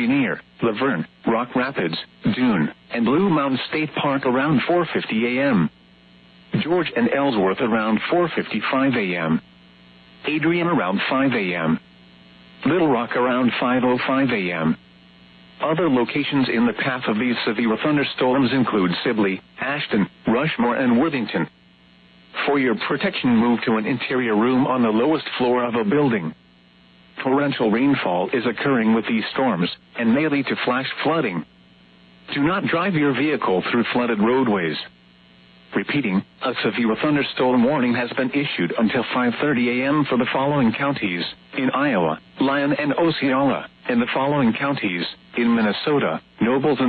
Rainier, Laverne, Rock Rapids, Dune, and Blue Mountain State Park around 4:50 a.m. George and Ellsworth around 4:55 a.m. Adrian around 5 a.m. Little Rock around 5:05 a.m. Other locations in the path of these severe thunderstorms include Sibley, Ashton, Rushmore, and Worthington. For your protection, move to an interior room on the lowest floor of a building. Torrential rainfall is occurring with these storms, and may lead to flash flooding. Do not drive your vehicle through flooded roadways. Repeating, a severe thunderstorm warning has been issued until 5:30 a.m. for the following counties: in Iowa, Lyon and Osceola; in the following counties: in Minnesota, Nobles and